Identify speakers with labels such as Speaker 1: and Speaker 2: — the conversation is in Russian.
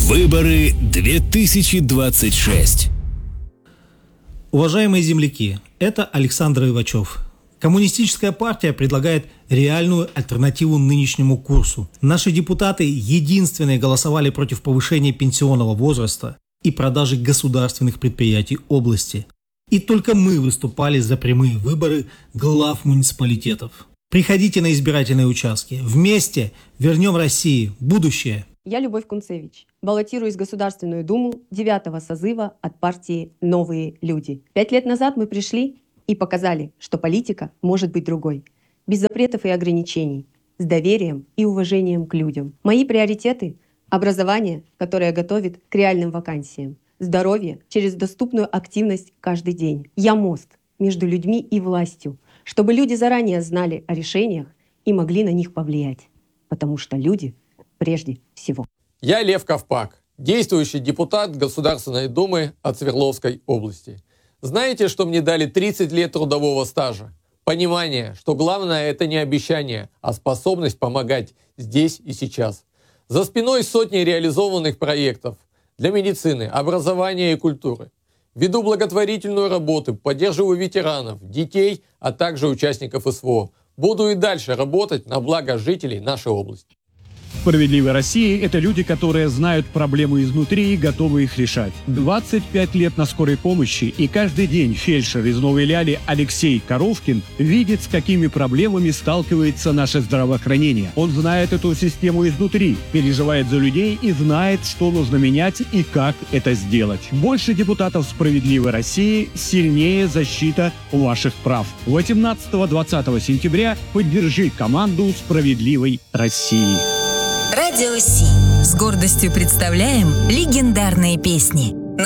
Speaker 1: Выборы 2026.
Speaker 2: Уважаемые земляки, это Александр Ивачев. Коммунистическая партия предлагает реальную альтернативу нынешнему курсу. Наши депутаты единственные голосовали против повышения пенсионного возраста и продажи государственных предприятий области. И только мы выступали за прямые выборы глав муниципалитетов. Приходите на избирательные участки. Вместе вернем России будущее.
Speaker 3: Я Любовь Кунцевич. Баллотируюсь в Государственную Думу 9-го созыва от партии «Новые люди». 5 лет назад мы пришли и показали, что политика может быть другой. Без запретов и ограничений, с доверием и уважением к людям. Мои приоритеты – образование, которое готовит к реальным вакансиям. Здоровье через доступную активность каждый день. Я мост между людьми и властью, чтобы люди заранее знали о решениях и могли на них повлиять. Потому что люди прежде всего.
Speaker 4: Я Лев Ковпак, действующий депутат Государственной Думы от Свердловской области. Знаете, что мне дали 30 лет трудового стажа? Понимание, что главное это не обещание, а способность помогать здесь и сейчас. За спиной сотни реализованных проектов для медицины, образования и культуры. Веду благотворительную работу, поддерживаю ветеранов, детей, а также участников СВО. Буду и дальше работать на благо жителей нашей области.
Speaker 5: «Справедливая Россия» — это люди, которые знают проблемы изнутри и готовы их решать. 25 лет на скорой помощи, и каждый день фельдшер из Новой Ляли Алексей Коровкин видит, с какими проблемами сталкивается наше здравоохранение. Он знает эту систему изнутри, переживает за людей и знает, что нужно менять и как это сделать. Больше депутатов «Справедливой России», сильнее защита ваших прав. 18-20 сентября поддержи команду «Справедливой России».
Speaker 6: Радио Си. С гордостью представляем легендарные песни.